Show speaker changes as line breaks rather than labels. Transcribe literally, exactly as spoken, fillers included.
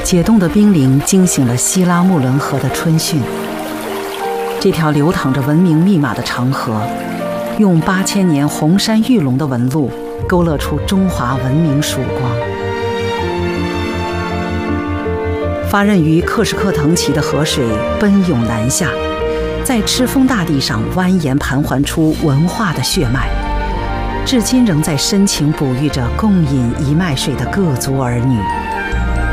解冻的冰凌惊醒了希拉穆伦河的春汛。这条流淌着文明密码的长河，用八千年红山玉龙的纹路，勾勒出中华文明曙光。发轫于克什克腾旗的河水奔涌南下，在赤峰大地上蜿蜒盘桓出文化的血脉，至今仍在深情哺育着共饮一脉水的各族儿女。